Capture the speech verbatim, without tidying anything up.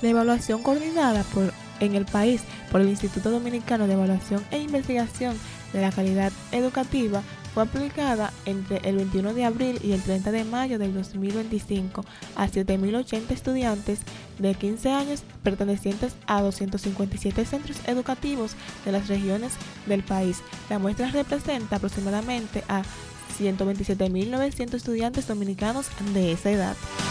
La evaluación coordinada por, en el país por el Instituto Dominicano de Evaluación e Investigación de la Calidad Educativa fue aplicada entre el veintiuno de abril y el treinta de mayo del dos mil veinticinco a siete mil ochenta estudiantes de quince años pertenecientes a doscientos cincuenta y siete centros educativos de las regiones del país. La muestra representa aproximadamente a ciento veintisiete mil novecientos estudiantes dominicanos de esa edad.